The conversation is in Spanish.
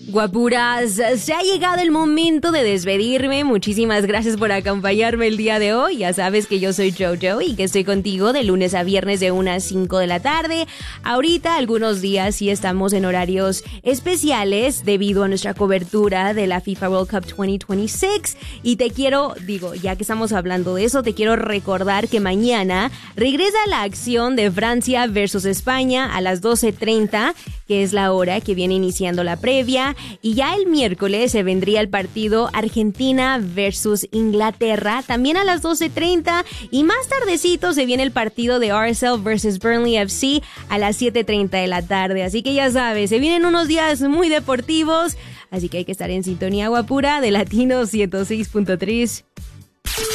Guapuras, se ha llegado el momento de despedirme. Muchísimas gracias por acompañarme el día de hoy. Ya sabes que yo soy Jojo y que estoy contigo de lunes a viernes de 1 a 5 de la tarde. Ahorita algunos días sí estamos en horarios especiales debido a nuestra cobertura de la FIFA World Cup 2026. Y te quiero, ya que estamos hablando de eso, te quiero recordar que mañana regresa la acción de Francia versus España a las 12:30, que es la hora que viene iniciando la previa. Y ya el miércoles se vendría el partido Argentina versus Inglaterra, también a las 12:30. Y más tardecito se viene el partido de RSL versus Burnley FC a las 7:30 de la tarde. Así que ya sabes, se vienen unos días muy deportivos. Así que hay que estar en sintonía, guapura, de Latino 106.3.